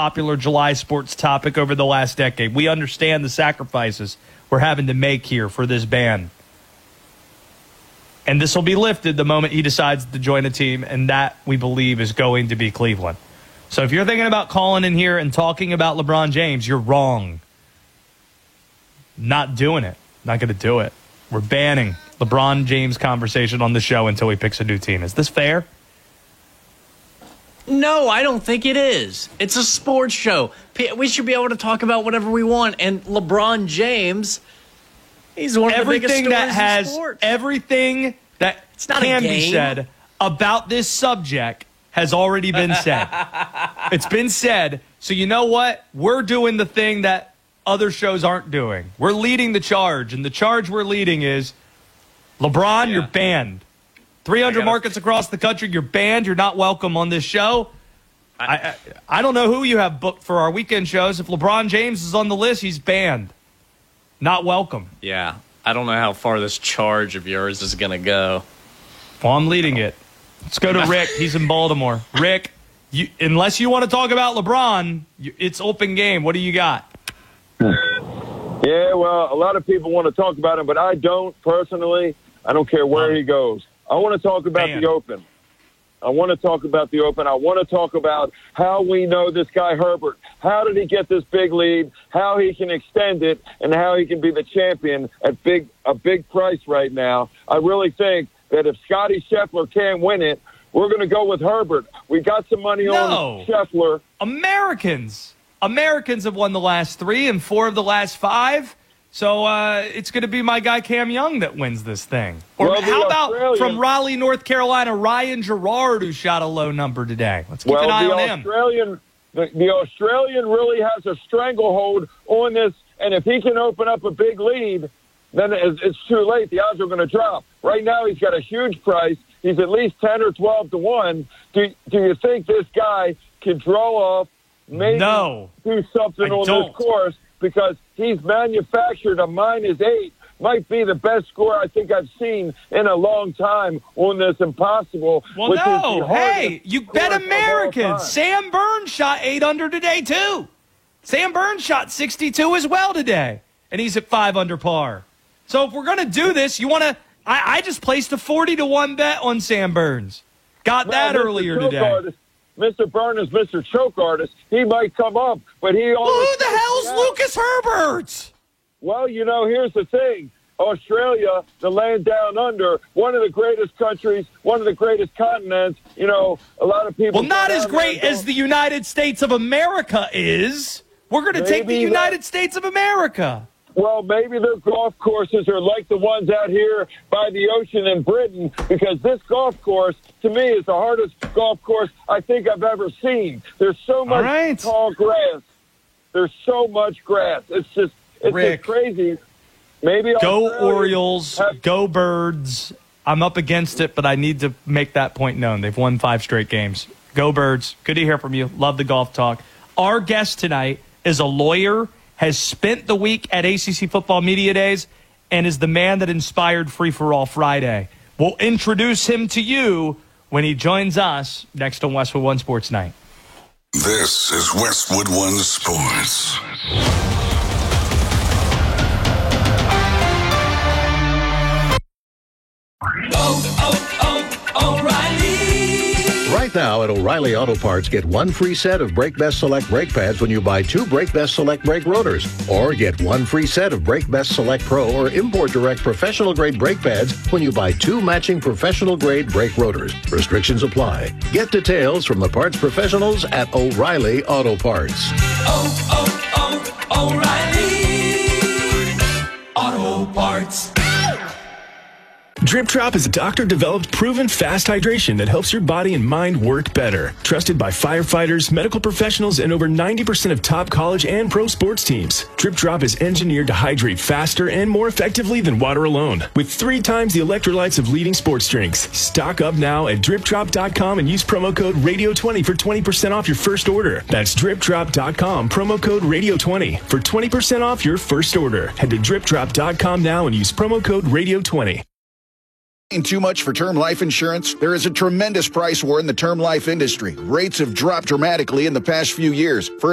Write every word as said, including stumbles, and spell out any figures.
popular July sports topic over the last decade. We understand the sacrifices we're having to make here for this band. And this will be lifted the moment he decides to join a team, and that, we believe, is going to be Cleveland. So if you're thinking about calling in here and talking about LeBron James, you're wrong. Not doing it. Not going to do it. We're banning LeBron James conversation on the show until he picks a new team. Is this fair? No, I don't think it is. It's a sports show. We should be able to talk about whatever we want. And LeBron James, he's one of everything the biggest that stories has in sports. Everything that it's not can a game. be said about this subject has already been said. It's been said. So you know what? We're doing the thing that other shows aren't doing. We're leading the charge, and the charge we're leading is LeBron, yeah. You're banned. three hundred gotta, markets across the country, you're banned. You're not welcome on this show. I, I, I don't know who you have booked for our weekend shows. If LeBron James is on the list, he's banned. Not welcome. Yeah. I don't know how far this charge of yours is going to go. Well, I'm leading it. Let's go to Rick. He's in Baltimore. Rick, you, unless you want to talk about LeBron, you, it's open game. What do you got? Yeah, well, a lot of people want to talk about him, but I don't personally. I don't care where um, he goes. I want to talk about banned. the Open. I want to talk about the Open. I want to talk about how we know this guy Herbert. How did he get this big lead? How he can extend it, and how he can be the champion at big a big price right now. I really think that if Scotty Scheffler can't win it, we're going to go with Herbert. We got some money no. on Scheffler. Americans, Americans have won the last three and four of the last five. So uh, it's going to be my guy Cam Young that wins this thing. Or well, how about Australian, from Raleigh, North Carolina, Ryan Gerard, who shot a low number today? Let's keep well, an eye the on Australian, him. The, the Australian really has a stranglehold on this, and if he can open up a big lead, then it's, it's too late. The odds are going to drop. Right now he's got a huge price. He's at least ten or twelve to one. Do, do you think this guy can draw off, maybe no, do something I on don't. this course? Because he's manufactured a minus eight. Might be the best score I think I've seen in a long time on this Impossible. Well, which no. Is the hey, you bet course Americans. Sam Burns shot eight under today, too. Sam Burns shot sixty-two as well today, and he's at five under par. So if we're going to do this, you want to – I just placed a forty to one bet on Sam Burns. Got that Man, earlier Mister today. Artist, Mister Burns is Mister Choke Artist. He might come up, but he always... Well, who the hell's out. Lucas Herbert? Well, you know, here's the thing. Australia, the land down under, one of the greatest countries, one of the greatest continents. You know, a lot of people... Well, not as great as the United States of America is. We're going to take the United that, States of America. Well, maybe their golf courses are like the ones out here by the ocean in Britain, because this golf course, to me, is the hardest golf course I think I've ever seen. There's so much right. tall grass. There's so much grass. It's just, it's Rick, just crazy. Maybe go Australia Orioles, have- go Birds. I'm up against it, but I need to make that point known. They've won five straight games. Go Birds. Good to hear from you. Love the golf talk. Our guest tonight is a lawyer, has spent the week at A C C Football Media Days, and is the man that inspired Free For All Friday. We'll introduce him to you when he joins us next on Westwood One Sports Night. This is Westwood One Sports. Oh, oh, oh, O'Reilly. Right now at O'Reilly Auto Parts, get one free set of Brake Best Select brake pads when you buy two Brake Best Select brake rotors. Or get one free set of Brake Best Select Pro or Import Direct professional grade brake pads when you buy two matching professional grade brake rotors. Restrictions apply. Get details from the parts professionals at O'Reilly Auto Parts. Oh, oh, oh, O'Reilly Auto Parts. Drip Drop is a doctor-developed, proven fast hydration that helps your body and mind work better. Trusted by firefighters, medical professionals, and over ninety percent of top college and pro sports teams. Drip Drop is engineered to hydrate faster and more effectively than water alone, with three times the electrolytes of leading sports drinks. Stock up now at drip drop dot com and use promo code radio twenty for twenty percent off your first order. That's drip drop dot com, promo code radio twenty for twenty percent off your first order. Head to drip drop dot com now and use promo code radio twenty. Too much for term life insurance? There is a tremendous price war in the term life industry. Rates have dropped dramatically in the past few years. For